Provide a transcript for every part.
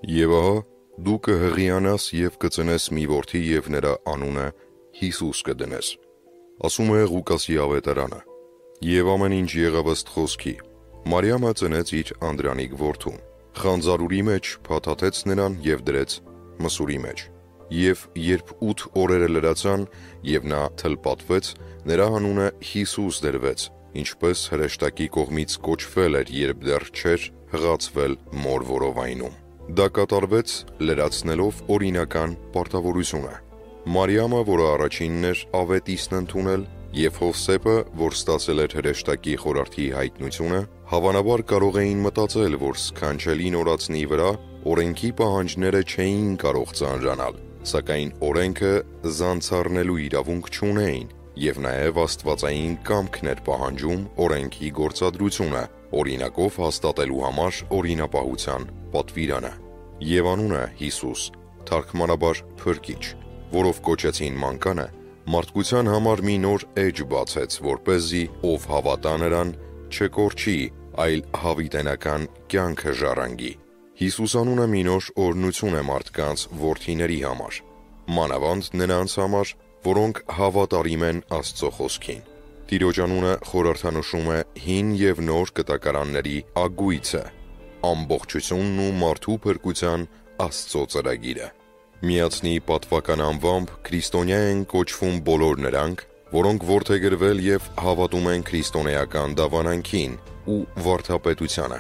Եվ ահա դու կհղիանաս և կծնես մի որդի և նրա անունը Հիսուս կդնես։ Ասում է Ղուկասի ավետարանը։ Եվ ամեն ինչ եղավ ըստ խոսքի։ Մարիամը ծնեց իր անդրանիկ որդուն, խանձարուրի մեջ փաթաթեց նրան և դրեց մսուրի մեջ։ Եվ երբ 8 օրերը լրացան և նա թլպատվեց, նրա անունը Հիսուս դրվեց, ինչպես հրեշտակի կողմից կոչվել էր, երբ դեռ չէր հղացվել մոր որովայնում։ Դա կատարվեց լրացնելով օրինական պարտավորությունը։ Մարիամը, որը առաջինն էր ավետիսն ընդունել, և Հովսեփը, որ ստացել էր հրեշտակի խորհրդի հայտնությունը, հավանաբար կարող էին մտածել, որ սքանչելին օրացնի վրա օրենքի պահանջները չէին կարող ծանրանալ, սակայն օրենքը զանցառնելու իրավունք չունեին, և նաև աստվածային կամքն էր պահանջում օրենքի գործադրությունը, օրինակով հաստատելու համար օրինապահության պատվիրանը։ Եվ անունը Հիսուս, թարգմանաբար փրկիչ, որով կոչեցին մանկանը, մարդկության համար մի նոր էջ բացեց, որպեսզի ով հավատա նրան չկորչի, այլ հավիտենական կյանքը ժառանգի։ Հիսուս անունը մի նոր օրհնություն է մարդկանց որդիների համար, մանավանդ նրանց համար, որոնք հավատարիմ են Աստծո խոսքին։ Տիրոջ անունը խորհրդանշում է հին և նոր կտակարանների ագույցը, ամբողջությունն ու մարդու փրկության Աստծո ծրագիրը։ Միացնի պատվական անվամբ քրիստոնյա են կոչվում բոլոր նրանք, որոնք որդեգրվել և հավատում են քրիստոնեական դավանանքին ու վարդապետությանը։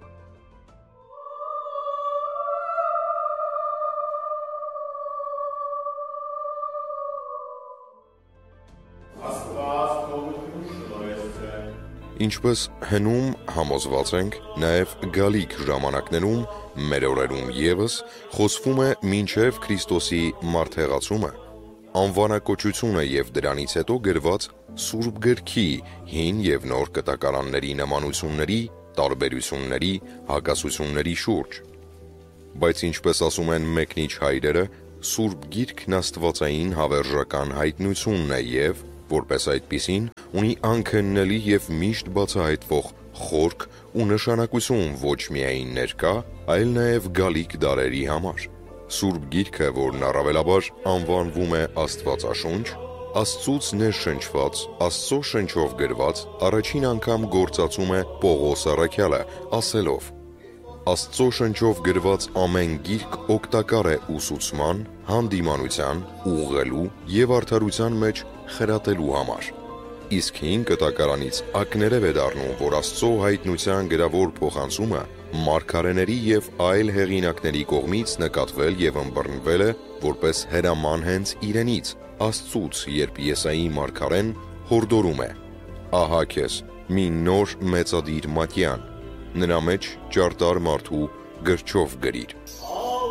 Ինչպես հնում համոզված ենք, նաև գալիք ժամանակներում, մեր օրերում ևս, խոսվում է մինչև Քրիստոսի մարդեղացումը, անվանակոչությունը և դրանից հետո գրված Սուրբ Գրքի հին և նոր կտակարանների նմանությունների, տարբերությունների, հակասությունների շուրջ։ Բայց ինչպես ասում են մեկնիչ հայրերը, Սուրբ Գիրքն աստվածային հավերժական հայտնությունն է և, որպես այդպիսին, ունի անքննելի և միշտ բացահայտվող խորք ու նշանակություն ոչ միայն ներկա, այլ նաև գալիք դարերի համար։ Սուրբ Գիրքը, որն առավելաբար անվանվում է Աստվածաշունչ, Աստծուց ներշնչված, Աստծո շնչով գրված, առաջին անգամ գործածում է Պողոս առաքյալը, ասելով. «Աստծո շնչով գրված ամեն գիրք օգտակար է ուսուցման, հանդիմանության, ուղղելու և արդարության մեջ խրատելու համար»։ Իսկ հին կտակարանից ակներև է դառնում, որ Աստծո հայտնության գրավոր փոխանցումը մարգարեների և այլ հեղինակների կողմից նկատվել և ըմբռնվել է որպես հրաման հենց իրենից, Աստծուց, երբ Եսայի մարգարեն հորդորում է. «Ահա քեզ մի նոր մեծադիր մատյան, նրա մեջ ճարտար մարդու գրչով գրիր»։